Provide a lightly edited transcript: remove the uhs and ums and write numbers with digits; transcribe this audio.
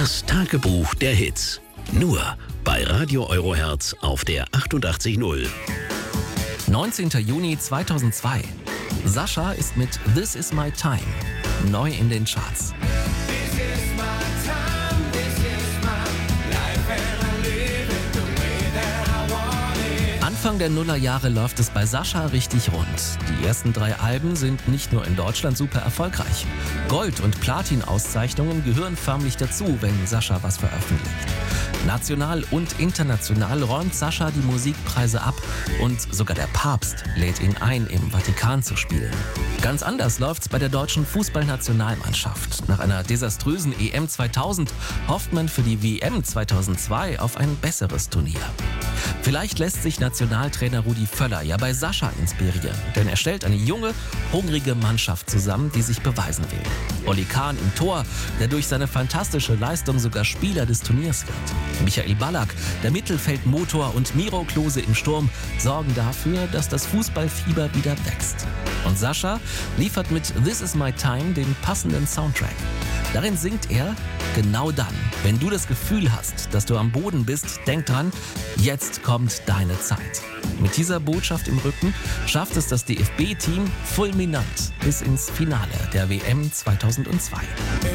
Das Tagebuch der Hits. Nur bei Radio Eurohertz auf der 88.0. 19. Juni 2002. Sascha ist mit This Is My Time neu in den Charts. Anfang der Nullerjahre läuft es bei Sascha richtig rund. Die ersten 3 Alben sind nicht nur in Deutschland super erfolgreich. Gold- und Platin-Auszeichnungen gehören förmlich dazu, wenn Sascha was veröffentlicht. National und international räumt Sascha die Musikpreise ab und sogar der Papst lädt ihn ein, im Vatikan zu spielen. Ganz anders läuft's bei der deutschen Fußballnationalmannschaft. Nach einer desaströsen EM 2000 hofft man für die WM 2002 auf ein besseres Turnier. Vielleicht lässt sich Nationaltrainer Rudi Völler ja bei Sascha inspirieren, denn er stellt eine junge, hungrige Mannschaft zusammen, die sich beweisen will. Oli Kahn im Tor, der durch seine fantastische Leistung sogar Spieler des Turniers wird. Michael Ballack, der Mittelfeldmotor, und Miro Klose im Sturm sorgen dafür, dass das Fußballfieber wieder wächst. Und Sascha liefert mit This Is My Time den passenden Soundtrack. Darin singt er: Genau dann, wenn du das Gefühl hast, dass du am Boden bist, denk dran, jetzt kommt deine Zeit. Mit dieser Botschaft im Rücken schafft es das DFB-Team fulminant bis ins Finale der WM 2002.